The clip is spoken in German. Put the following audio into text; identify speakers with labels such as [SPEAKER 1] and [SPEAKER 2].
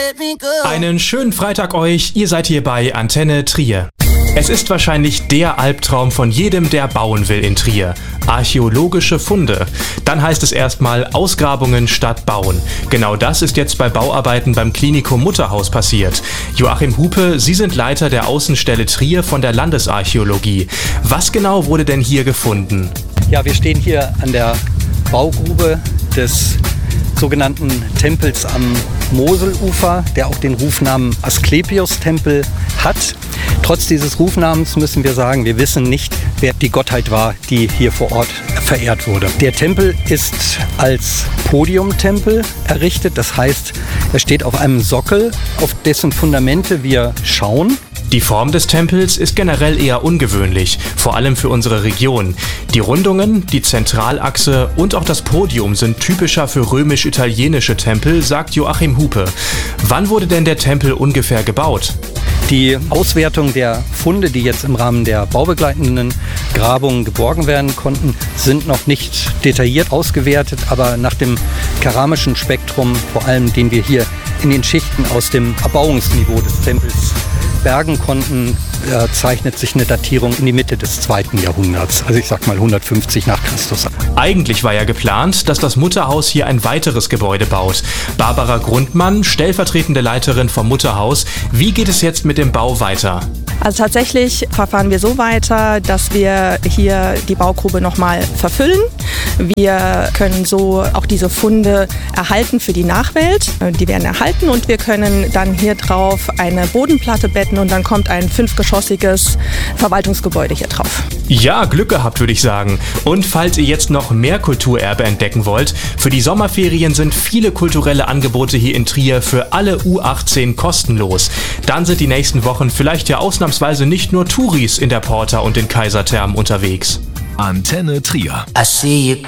[SPEAKER 1] Einen schönen Freitag euch, ihr seid hier bei Antenne Trier. Es ist wahrscheinlich der Albtraum von jedem, der bauen will in Trier. Archäologische Funde. Dann heißt es erstmal Ausgrabungen statt Bauen. Genau das ist jetzt bei Bauarbeiten beim Klinikum Mutterhaus passiert. Joachim Hupe, Sie sind Leiter der Außenstelle Trier von der Landesarchäologie. Was genau wurde denn hier gefunden?
[SPEAKER 2] Ja, wir stehen hier an der Baugrube des sogenannten Tempels am Moselufer, der auch den Rufnamen Asklepios-Tempel hat. Trotz dieses Rufnamens müssen wir sagen, wir wissen nicht, wer die Gottheit war, die hier vor Ort verehrt wurde. Der Tempel ist als Podiumtempel errichtet, das heißt, er steht auf einem Sockel, auf dessen Fundamente wir schauen.
[SPEAKER 1] Die Form des Tempels ist generell eher ungewöhnlich, vor allem für unsere Region. Die Rundungen, die Zentralachse und auch das Podium sind typischer für römisch-italienische Tempel, sagt Joachim Hupe. Wann wurde denn der Tempel ungefähr gebaut?
[SPEAKER 2] Die Auswertung der Funde, die jetzt im Rahmen der baubegleitenden Grabungen geborgen werden konnten, sind noch nicht detailliert ausgewertet, aber nach dem keramischen Spektrum, vor allem den wir hier in den Schichten aus dem Erbauungsniveau des Tempels bergen konnten, zeichnet sich eine Datierung in die Mitte des 2. Jahrhunderts, also ich sag mal 150 nach Christus.
[SPEAKER 1] Eigentlich war ja geplant, dass das Mutterhaus hier ein weiteres Gebäude baut. Barbara Grundmann, stellvertretende Leiterin vom Mutterhaus, wie geht es jetzt mit dem Bau weiter?
[SPEAKER 3] Also tatsächlich verfahren wir so weiter, dass wir hier die Baugrube nochmal verfüllen. Wir können so auch diese Funde erhalten für die Nachwelt. Die werden erhalten und wir können dann hier drauf eine Bodenplatte betten und dann kommt ein 5-geschossiges Verwaltungsgebäude hier drauf.
[SPEAKER 1] Ja, Glück gehabt, würde ich sagen. Und falls ihr jetzt noch mehr Kulturerbe entdecken wollt, für die Sommerferien sind viele kulturelle Angebote hier in Trier für alle U18 kostenlos. Dann sind die nächsten Wochen vielleicht ja ausnahmsweise nicht nur Touris in der Porta und den Kaiserthermen unterwegs.
[SPEAKER 4] Antenne Trier.
[SPEAKER 5] I see you.